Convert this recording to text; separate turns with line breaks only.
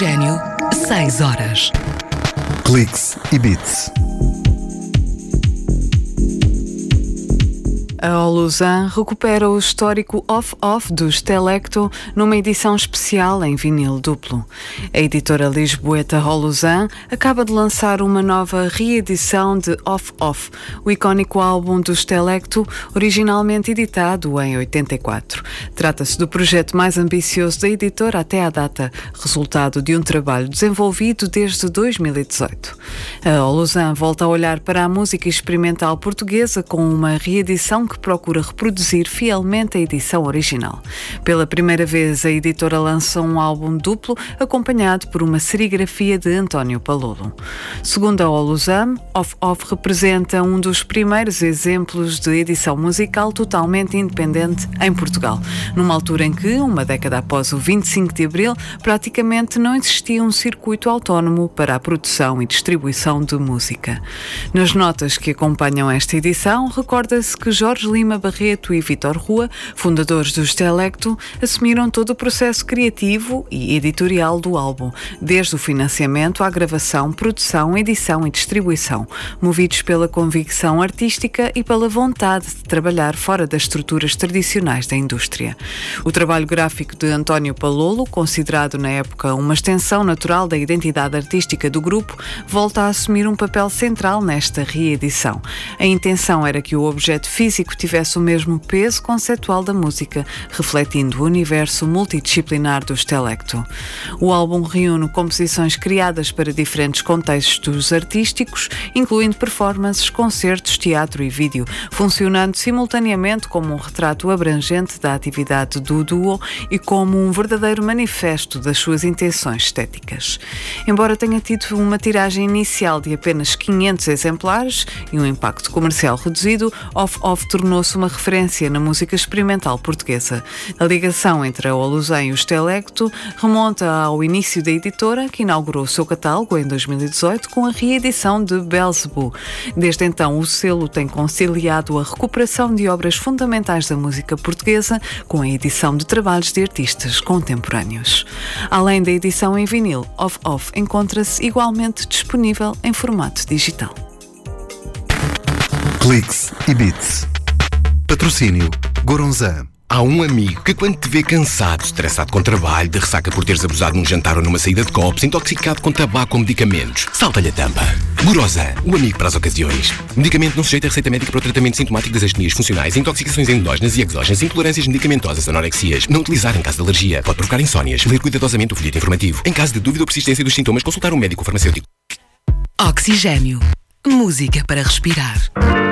Oxigênio, 6 horas.
Cliques e Beats.
A Holosan recupera o histórico Off-Off dos Telecto numa edição especial em vinil duplo. A editora lisboeta Holosan acaba de lançar uma nova reedição de Off-Off, o icónico álbum dos Telecto, originalmente editado em 84. Trata-se do projeto mais ambicioso da editora até à data, resultado de um trabalho desenvolvido desde 2018. A Holosan volta a olhar para a música experimental portuguesa com uma reedição que procura reproduzir fielmente a edição original. Pela primeira vez, a editora lança um álbum duplo acompanhado por uma serigrafia de António Palolo. Segundo a Holosan, Off-Off representa um dos primeiros exemplos de edição musical totalmente independente em Portugal, numa altura em que, uma década após o 25 de Abril, praticamente não existia um circuito autónomo para a produção e distribuição de música. Nas notas que acompanham esta edição, recorda-se que Jorge Lima Barreto e Vítor Rua, fundadores dos Telecto, assumiram todo o processo criativo e editorial do álbum, desde o financiamento à gravação, produção, edição e distribuição, movidos pela convicção artística e pela vontade de trabalhar fora das estruturas tradicionais da indústria. O trabalho gráfico de António Palolo, considerado na época uma extensão natural da identidade artística do grupo, volta a assumir um papel central nesta reedição. A intenção era que o objeto físico tivesse o mesmo peso conceitual da música, refletindo o universo multidisciplinar dos Telecto. O álbum reúne composições criadas para diferentes contextos artísticos, incluindo performances, concertos, teatro e vídeo, funcionando simultaneamente como um retrato abrangente da atividade do duo e como um verdadeiro manifesto das suas intenções estéticas. Embora tenha tido uma tiragem inicial de apenas 500 exemplares e um impacto comercial reduzido, Off-Off tornou-se uma referência na música experimental portuguesa. A ligação entre a Holosan e os Telecto remonta ao início da editora, que inaugurou o seu catálogo em 2018 com a reedição de Belzebu. Desde então, o selo tem conciliado a recuperação de obras fundamentais da música portuguesa com a edição de trabalhos de artistas contemporâneos. Além da edição em vinil, Off-Off encontra-se igualmente disponível em formato digital.
Cliques e Beats. Patrocínio Goronzan.
Há um amigo que quando te vê cansado, estressado com trabalho, de ressaca por teres abusado num jantar ou numa saída de copos, intoxicado com tabaco ou medicamentos, salta-lhe a tampa. Goronzan, o amigo para as ocasiões. Medicamento não sujeito a receita médica para o tratamento sintomático das astenias funcionais, intoxicações endógenas e exógenas, intolerâncias medicamentosas, anorexias. Não utilizar em caso de alergia. Pode provocar insónias. Ler cuidadosamente o folheto informativo. Em caso de dúvida ou persistência dos sintomas, consultar um médico farmacêutico.
Oxigênio. Música para respirar.